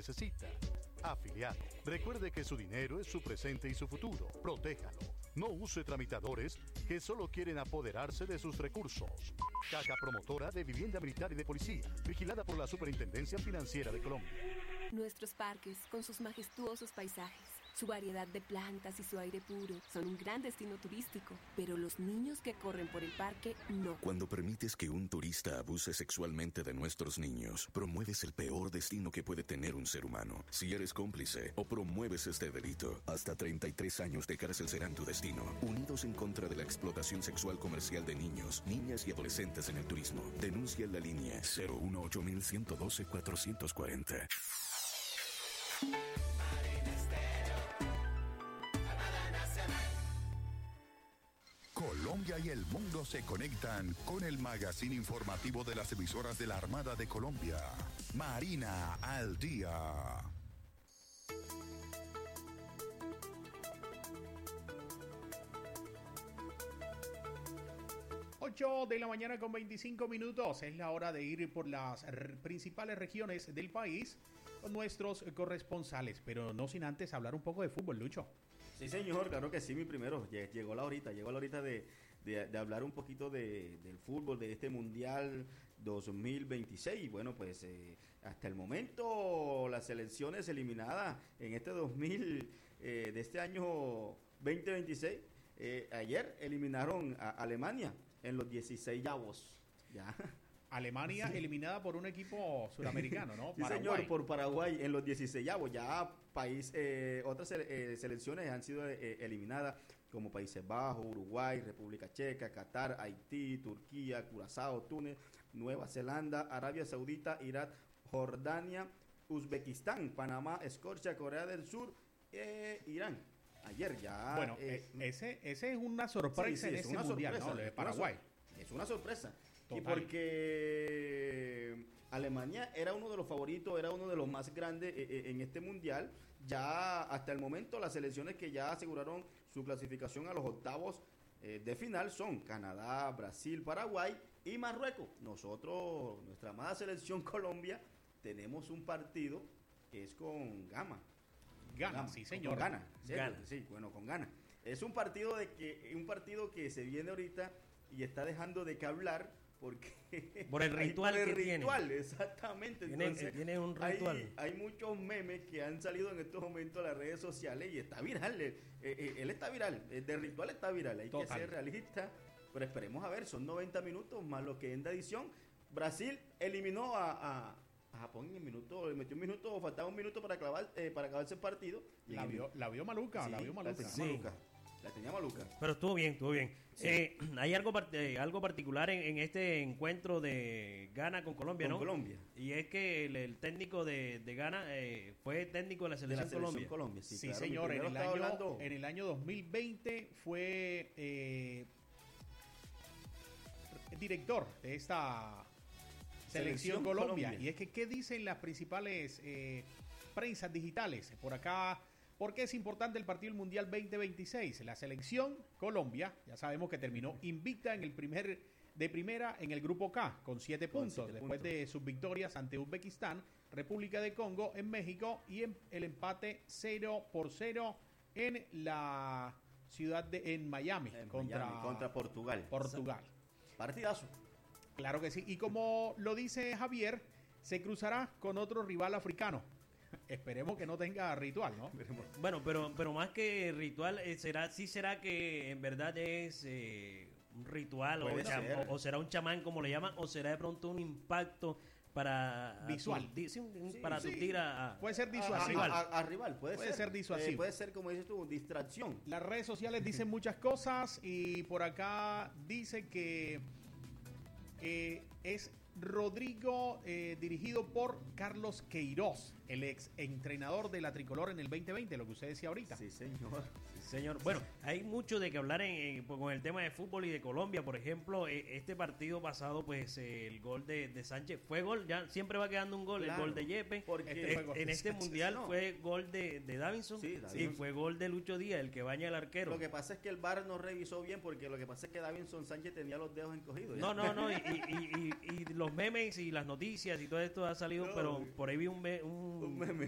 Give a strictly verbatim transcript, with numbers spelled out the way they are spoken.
necesita. Afiliado. Recuerde que su dinero es su presente y su futuro. Protéjalo. No use tramitadores que solo quieren apoderarse de sus recursos. Caja Promotora de Vivienda Militar y de Policía. Vigilada por la Superintendencia Financiera de Colombia. Nuestros parques, con sus majestuosos paisajes, su variedad de plantas y su aire puro, son un gran destino turístico. Pero los niños que corren por el parque, no. Cuando permites que un turista abuse sexualmente de nuestros niños, promueves el peor destino que puede tener un ser humano. Si eres cómplice o promueves este delito, hasta treinta y tres años de cárcel serán tu destino. Unidos en contra de la explotación sexual comercial de niños, niñas y adolescentes en el turismo. Denuncia en la línea cero uno ocho uno uno dos cuatro cuatro cero. Colombia y el mundo se conectan con el magazine informativo de las emisoras de la Armada de Colombia. Marina al Día. ocho de la mañana con veinticinco minutos. Es la hora de ir por las r- principales regiones del país con nuestros corresponsales, pero no sin antes hablar un poco de fútbol, Lucho. Sí, señor, claro que sí, mi primero. Llegó la horita, llegó la horita de, de, de hablar un poquito de, del fútbol, de este Mundial dos mil veintiséis. Bueno, pues eh, hasta el momento las selecciones eliminadas en este dos mil, eh, de este año veinte veintiséis, eh, ayer eliminaron a Alemania en los dieciseisavos. Ya. Alemania sí. Eliminada por un equipo suramericano, ¿no? Sí, Paraguay. Señor, por Paraguay en los dieciseisavos. Ya país, eh, otras eh, selecciones han sido eh, eliminadas, como Países Bajos, Uruguay, República Checa, Qatar, Haití, Turquía, Curazao, Túnez, Nueva Zelanda, Arabia Saudita, Irak, Jordania, Uzbekistán, Panamá, Escocia, Corea del Sur, eh, Irán. Ayer ya... Bueno, eh, ese, ese es una sorpresa sí, sí, en ese mundial, sorpresa, ¿no? De Paraguay. Es una sorpresa. Total. Y porque Alemania era uno de los favoritos, era uno de los más grandes en este mundial. Ya hasta el momento las selecciones que ya aseguraron su clasificación a los octavos de final son Canadá, Brasil, Paraguay y Marruecos. Nosotros, nuestra amada selección Colombia, tenemos un partido que es con Gama. Gana, Gama, sí señor. Con Gana, Gana. Sí, bueno, con Gana. Es un partido de que un partido que se viene ahorita y está dejando de que hablar porque por el ritual por el que ritual, tiene. Exactamente. Tiene, Entonces, tiene un ritual. Hay, hay muchos memes que han salido en estos momentos a las redes sociales y está viral. Eh, eh, él está viral, el de ritual está viral. Hay Total. que ser realista, pero esperemos a ver, son noventa minutos más lo que en la edición. Brasil eliminó a, a, a Japón en el minuto, le metió un minuto, faltaba un minuto para clavar, eh, para acabarse el partido. La vio, la vio maluca, sí, la vio maluca. La sí. maluca. La tenía maluca. Pero estuvo bien, estuvo bien. Sí. Eh, hay algo eh, algo particular en, en este encuentro de Ghana con Colombia, con ¿no? Colombia. Y es que el, el técnico de, de Ghana eh, fue técnico de la selección, de la selección Colombia. Colombia. Sí, sí claro, señor. En el, año, hablando... en el año dos mil veinte fue eh, director de esta selección, selección Colombia. Colombia. Y es que, ¿qué dicen las principales eh, prensas digitales? Por acá... ¿Por qué es importante el partido del Mundial veinte veintiséis? La selección Colombia, ya sabemos que terminó invicta en el primer de primera en el grupo K con siete con puntos, siete después puntos. de sus victorias ante Uzbekistán, República de Congo en México y en el empate cero por cero en la ciudad de en Miami, en contra, Miami contra Portugal. Portugal. Partidazo. Claro que sí. Y como lo dice Javier, se cruzará con otro rival africano. Esperemos que no tenga ritual, ¿no? Bueno, pero pero más que ritual, eh, será sí será que en verdad es eh, un ritual o, cham- o, o será un chamán como le llaman, o será de pronto un impacto para visual, aturdir, sí, sí, para aturdir sí. a, a puede ser disuasivo, a, a, a, a rival, puede, puede ser, ser disuasivo, eh, puede ser como dices tú, distracción. Las redes sociales dicen muchas cosas y por acá dice que eh, es Rodrigo, eh, dirigido por Carlos Queiroz, el ex entrenador de la tricolor en el veinte veinte, lo que usted decía ahorita. Sí, señor. Sí, señor. Bueno, hay mucho de que hablar en, en, con el tema de fútbol y de Colombia. Por ejemplo, eh, este partido pasado, pues eh, el gol de, de Sánchez fue gol, ya siempre va quedando un gol, claro, el gol de Yepes. Porque este eh, en este Sánchez, mundial no. fue gol de, de Davinson, sí, y fue gol de Lucho Díaz, el que baña al arquero. Lo que pasa es que el V A R no revisó bien, porque lo que pasa es que Davinson Sánchez tenía los dedos encogidos. ¿ya? No, no, no, y, y, y, y los memes y las noticias y todo esto ha salido, no, pero por ahí vi un, me, un, un meme